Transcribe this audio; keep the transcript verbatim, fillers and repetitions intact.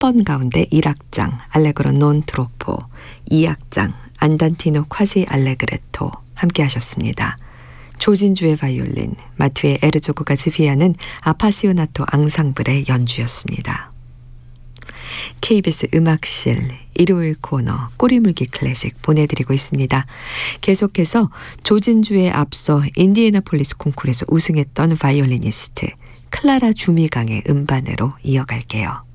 번 가운데 일 악장 알레그로 논 트로포, 이 악장 안단티노 콰시 알레그레토 함께 하셨습니다. 조진주의 바이올린, 마튜의 에르조그가 지휘하는 아파시오나토 앙상블의 연주였습니다. 케이비에스 음악실 일요일 코너 꼬리물기 클래식 보내드리고 있습니다. 계속해서 조진주에 앞서 인디애나폴리스 콩쿠르에서 우승했던 바이올리니스트 클라라 주미강의 음반으로 이어갈게요.